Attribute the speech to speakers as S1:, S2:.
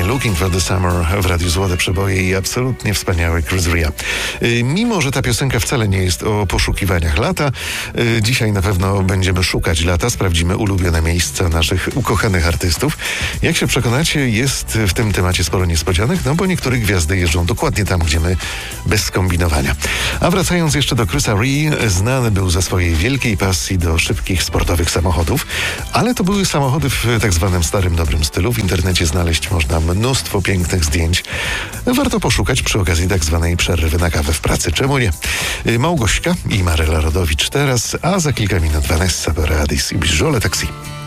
S1: Looking for the Summer w Radiu Złote Przeboje i absolutnie wspaniały Chris Ria. Mimo, że ta piosenka wcale nie jest o poszukiwaniach lata, dzisiaj na pewno będziemy szukać lata, sprawdzimy ulubione miejsca naszych ukochanych artystów. Jak się przekonacie, jest w tym temacie sporo niespodzianek, bo niektóre gwiazdy jeżdżą dokładnie tam, gdzie my, bez skombinowania. A wracając jeszcze do Chrisa Ria, znany był ze swojej wielkiej pasji do szybkich, sportowych samochodów, ale to były samochody w tak zwanym starym, dobrym stylu. W internecie znaleźć można mnóstwo pięknych zdjęć. Warto poszukać przy okazji tak zwanej przerwy na kawę w pracy. Czemu nie? Małgośka i Maryla Rodowicz teraz, a za kilka minut Vanessa Boreadis i Bijole Taxi.